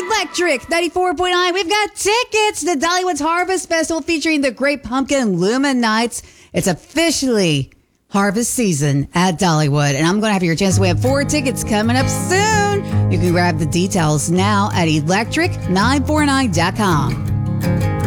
Electric 94.9. We've got tickets to Dollywood's Harvest Festival featuring the Great Pumpkin Luminites. It's officially harvest season at Dollywood, and I'm going to have your chance to win 4 tickets coming up soon. You can grab the details now at electric949.com.